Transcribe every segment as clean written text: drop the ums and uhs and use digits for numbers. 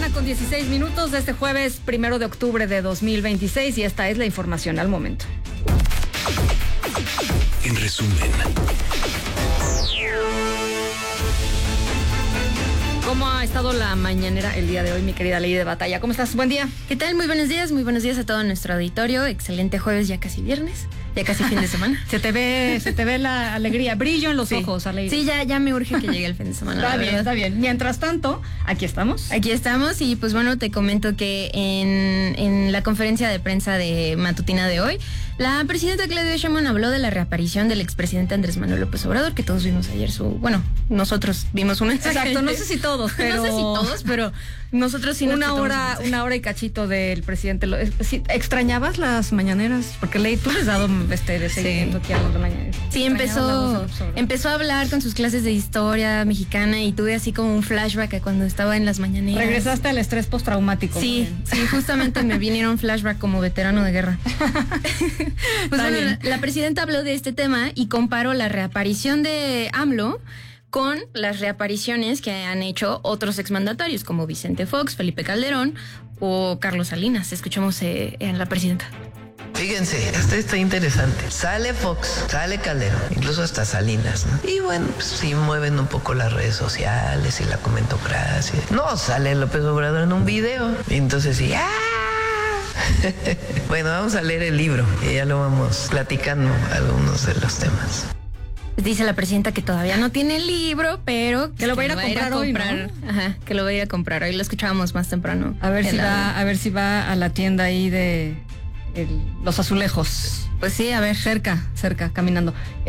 1:16 de este jueves 1 de octubre de 2026 y esta es la información al momento. En resumen. ¿Cómo ha estado la mañanera el día de hoy, mi querida Ley de Batalla? ¿Cómo estás? Buen día. ¿Qué tal? Muy buenos días a todo nuestro auditorio. Excelente jueves, ya casi viernes, ya casi fin de semana. se te ve la alegría, brillo en los ojos, alegría. Sí, ya me urge que llegue el fin de semana. Está bien. Mientras tanto, aquí estamos y pues bueno, te comento que en la conferencia de prensa de matutina de hoy, la presidenta Claudia Sheinbaum habló de la reaparición del expresidente Andrés Manuel López Obrador, que todos vimos ayer nosotros vimos un mensaje. Exacto, no sé si todos, pero nosotros sí una hora y cachito del presidente. ¿Extrañabas las mañaneras? Porque Ley, tú les has dado de seguimiento aquí a las mañaneras. Sí, empezó a hablar con sus clases de historia mexicana y tuve así como un flashback a cuando estaba en las mañaneras. Regresaste al estrés postraumático. Sí, justamente me vinieron flashback como veterano de guerra. Pues bueno, la presidenta habló de este tema y comparó la reaparición de AMLO con las reapariciones que han hecho otros exmandatarios como Vicente Fox, Felipe Calderón o Carlos Salinas. Escuchamos a la presidenta. Fíjense, esto está interesante. Sale Fox, sale Calderón, incluso hasta Salinas, ¿no? Y bueno, pues sí mueven un poco las redes sociales y la comentocracia. No, sale López Obrador en un video. Y entonces sí, ¡ah! Bueno, vamos a leer el libro y ya lo vamos platicando algunos de los temas. Dice la presidenta que todavía no tiene el libro, pero que lo va a ir a comprar hoy, ¿no? Ajá, que lo va a ir a comprar hoy. Lo escuchábamos más temprano. A ver si va a la tienda ahí de los azulejos. Pues sí, a ver, cerca, caminando.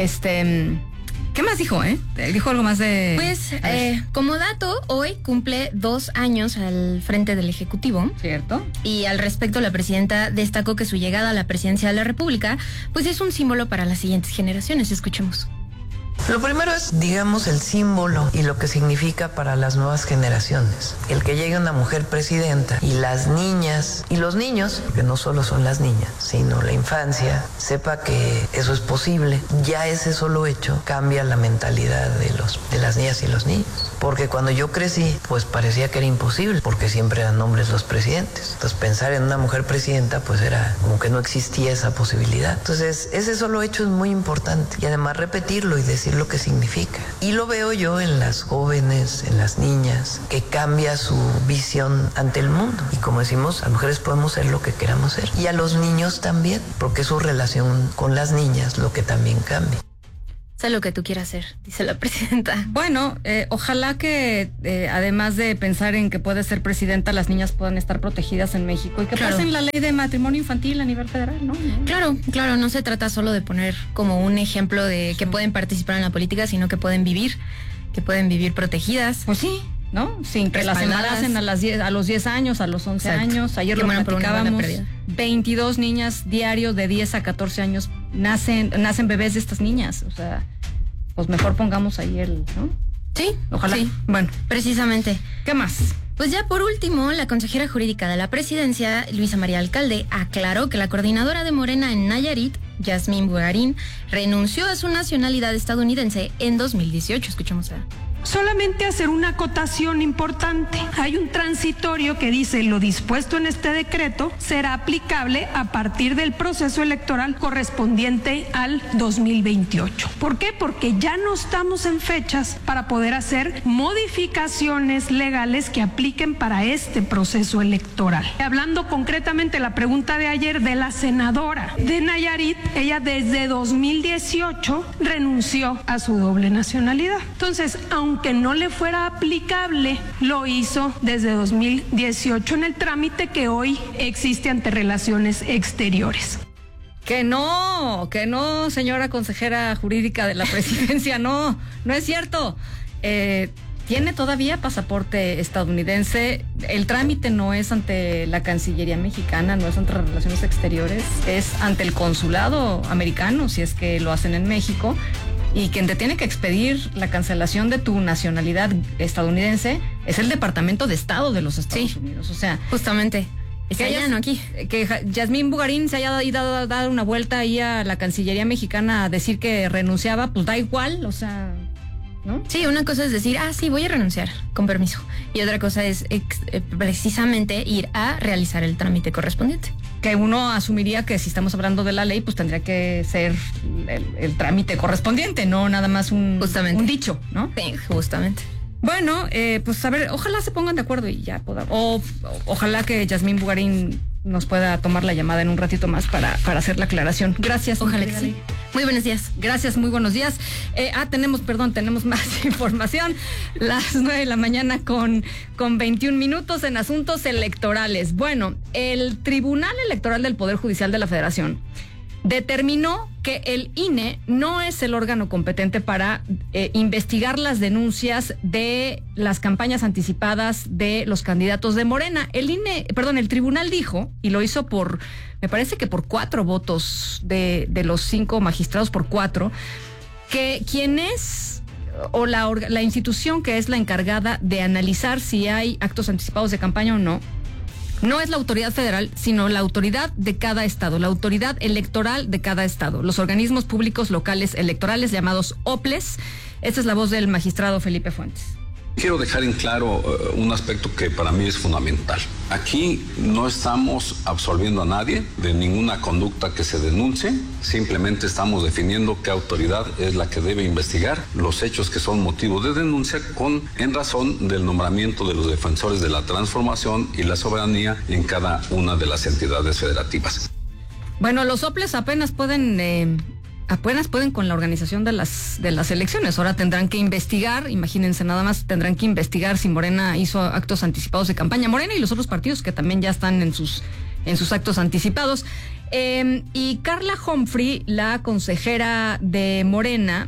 ¿Qué más dijo, Dijo algo más de... Pues, como dato, hoy cumple 2 años al frente del Ejecutivo. Cierto. Y al respecto, la presidenta destacó que su llegada a la presidencia de la República, pues es un símbolo para las siguientes generaciones. Escuchemos. Lo primero es, digamos, el símbolo y lo que significa para las nuevas generaciones. El que llegue una mujer presidenta y las niñas y los niños, porque no solo son las niñas, sino la infancia, sepa que eso es posible. Ya ese solo hecho cambia la mentalidad de las niñas y los niños. Porque cuando yo crecí, pues parecía que era imposible, porque siempre eran hombres los presidentes. Entonces pensar en una mujer presidenta, pues era como que no existía esa posibilidad. Entonces ese solo hecho es muy importante. Y además repetirlo y decir lo que significa. Y lo veo yo en las jóvenes, en las niñas, que cambia su visión ante el mundo. Y como decimos, las mujeres podemos ser lo que queramos ser. Y a los niños también, porque es su relación con las niñas lo que también cambia. Sé lo que tú quieras hacer, dice la presidenta. Bueno, ojalá que además de pensar en que puede ser presidenta, las niñas puedan estar protegidas en México y que pasen la ley de matrimonio infantil a nivel federal, ¿no? Claro, no se trata solo de poner como un ejemplo de que pueden participar en la política, sino que pueden vivir protegidas. Pues sí, ¿no? Sin que las embaracen a los 10 años, a los 11 años. Ayer lo platicábamos, 22 niñas diarios de 10 a 14 años nacen bebés de estas niñas. O sea, pues mejor pongamos ahí ¿no? Sí, ojalá. Sí. Bueno, precisamente. ¿Qué más? Pues ya por último, la consejera jurídica de la presidencia, Luisa María Alcalde, aclaró que la coordinadora de Morena en Nayarit, Yasmín Bugarín, renunció a su nacionalidad estadounidense en 2018. Escuchamos a... Solamente hacer una acotación importante. Hay un transitorio que dice: lo dispuesto en este decreto será aplicable a partir del proceso electoral correspondiente al 2028. ¿Por qué? Porque ya no estamos en fechas para poder hacer modificaciones legales que apliquen para este proceso electoral. Hablando concretamente la pregunta de ayer de la senadora de Nayarit, ella desde 2018 renunció a su doble nacionalidad. Entonces, aunque no le fuera aplicable, lo hizo desde 2018 en el trámite que hoy existe ante Relaciones Exteriores. Que no, señora consejera jurídica de la presidencia, no es cierto. Tiene todavía pasaporte estadounidense. El trámite no es ante la Cancillería mexicana, no es ante Relaciones Exteriores, es ante el consulado americano, si es que lo hacen en México. Y quien te tiene que expedir la cancelación de tu nacionalidad estadounidense es el Departamento de Estado de los Estados Unidos. O sea, justamente. Que Yasmín Bugarín se haya ido a dar una vuelta ahí a la Cancillería mexicana a decir que renunciaba, pues da igual, o sea... ¿no? Sí, una cosa es decir, sí, voy a renunciar, con permiso. Y otra cosa es precisamente ir a realizar el trámite correspondiente. Que uno asumiría que si estamos hablando de la ley, pues tendría que ser el trámite correspondiente, no nada más un dicho, ¿no? Sí, justamente. Bueno, pues a ver, ojalá se pongan de acuerdo y ya podamos. Ojalá que Yasmín Bugarín nos pueda tomar la llamada en un ratito más para hacer la aclaración. Gracias. Ojalá que sí. Muy buenos días. Gracias, muy buenos días. Tenemos más información. Las 9 a.m. con 21 minutos en asuntos electorales. Bueno, el Tribunal Electoral del Poder Judicial de la Federación determinó que el INE no es el órgano competente para investigar las denuncias de las campañas anticipadas de los candidatos de Morena. El tribunal dijo, y lo hizo me parece que por 4 votos de los 5 magistrados, por 4, que quien es o la institución que es la encargada de analizar si hay actos anticipados de campaña o no es la autoridad federal, sino la autoridad de cada estado, la autoridad electoral de cada estado, los organismos públicos locales electorales llamados OPLES. Esta es la voz del magistrado Felipe Fuentes. Quiero dejar en claro un aspecto que para mí es fundamental. Aquí no estamos absolviendo a nadie de ninguna conducta que se denuncie, simplemente estamos definiendo qué autoridad es la que debe investigar los hechos que son motivo de denuncia en razón del nombramiento de los defensores de la transformación y la soberanía en cada una de las entidades federativas. Bueno, los OPLES apenas pueden con la organización de las elecciones. Ahora tendrán que investigar, imagínense nada más, tendrán que investigar si Morena hizo actos anticipados de campaña. Morena y los otros partidos que también ya están en sus actos anticipados. Y Carla Humphrey, la consejera de Morena,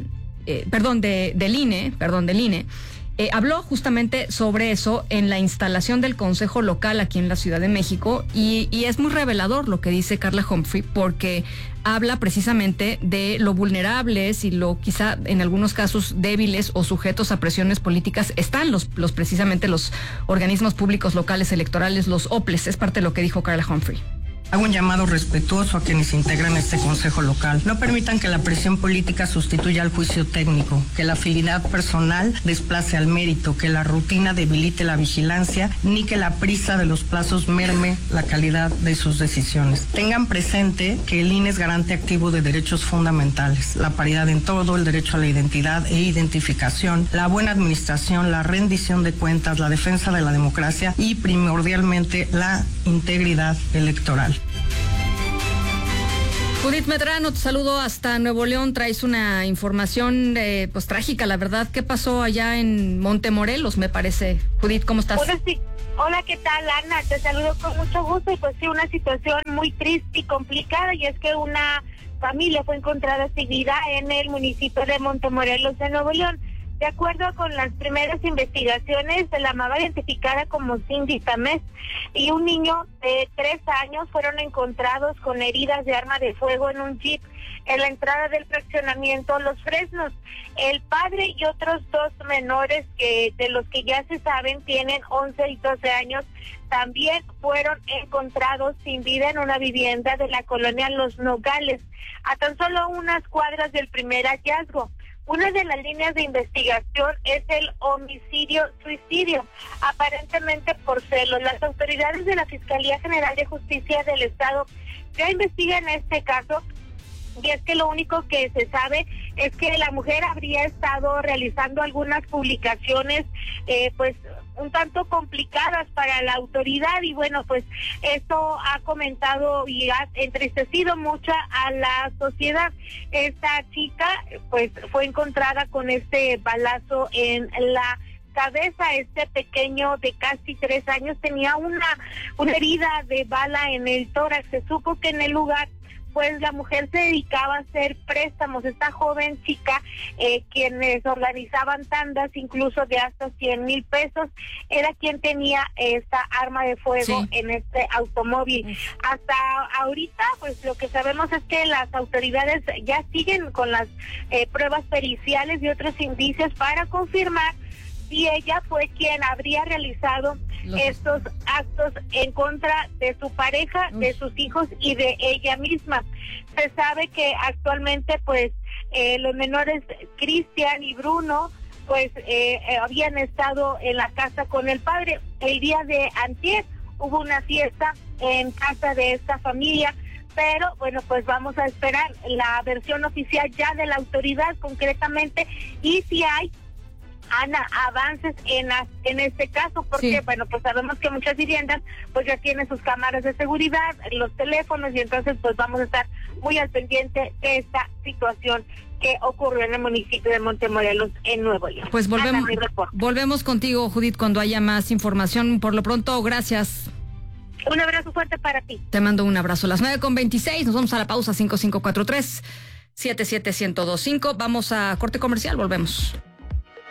del INE, habló justamente sobre eso en la instalación del Consejo Local aquí en la Ciudad de México y es muy revelador lo que dice Carla Humphrey porque habla precisamente de lo vulnerables y lo quizá en algunos casos débiles o sujetos a presiones políticas están precisamente los organismos públicos locales electorales, los OPLES. Es parte de lo que dijo Carla Humphrey. Hago un llamado respetuoso a quienes integran este consejo local. No permitan que la presión política sustituya al juicio técnico, que la afinidad personal desplace al mérito, que la rutina debilite la vigilancia, ni que la prisa de los plazos merme la calidad de sus decisiones. Tengan presente que el INE es garante activo de derechos fundamentales, la paridad en todo, el derecho a la identidad e identificación, la buena administración, la rendición de cuentas, la defensa de la democracia y primordialmente la integridad electoral. Judith Medrano, te saludo hasta Nuevo León. Traes una información trágica, la verdad. ¿Qué pasó allá en Montemorelos, me parece? Judith, ¿cómo estás? Hola, ¿qué tal, Ana? Te saludo con mucho gusto. Y pues sí, una situación muy triste y complicada, y es que una familia fue encontrada sin vida en el municipio de Montemorelos, de Nuevo León. De acuerdo con las primeras investigaciones, la mamá identificada como Cindy Tamés y un niño de 3 años fueron encontrados con heridas de arma de fuego en un jeep en la entrada del fraccionamiento Los Fresnos. El padre y otros 2 menores de los que ya se saben tienen 11 y 12 años, también fueron encontrados sin vida en una vivienda de la colonia Los Nogales, a tan solo unas cuadras del primer hallazgo. Una de las líneas de investigación es el homicidio-suicidio, aparentemente por celos. Las autoridades de la Fiscalía General de Justicia del Estado ya investigan este caso, y es que lo único que se sabe es que la mujer habría estado realizando algunas publicaciones un tanto complicadas para la autoridad, y bueno, pues esto ha comentado y ha entristecido mucho a la sociedad. Esta chica pues fue encontrada con este balazo en la cabeza. Este pequeño de casi 3 años tenía una herida de bala en el tórax. Se supo que en el lugar pues la mujer se dedicaba a hacer préstamos. Esta joven chica, quienes organizaban tandas incluso de hasta 100,000 pesos, era quien tenía esta arma de fuego en este automóvil. Hasta ahorita, pues lo que sabemos es que las autoridades ya siguen con las pruebas periciales y otros indicios para confirmar si ella fue quien habría realizado estos actos en contra de su pareja, de sus hijos y de ella misma. Se sabe que actualmente pues los menores Cristian y Bruno pues habían estado en la casa con el padre. El día de antier hubo una fiesta en casa de esta familia, pero bueno, pues vamos a esperar la versión oficial ya de la autoridad concretamente y si hay, Ana, avances en este caso, porque sí, bueno, pues sabemos que muchas viviendas pues ya tienen sus cámaras de seguridad, los teléfonos, y entonces pues vamos a estar muy al pendiente de esta situación que ocurrió en el municipio de Montemorelos, en Nuevo León. Pues volvemos contigo, Judith, cuando haya más información. Por lo pronto, gracias. Un abrazo fuerte para ti. Te mando un abrazo. Las 9:26, nos vamos a la pausa. 5543-77125. Vamos a corte comercial, volvemos.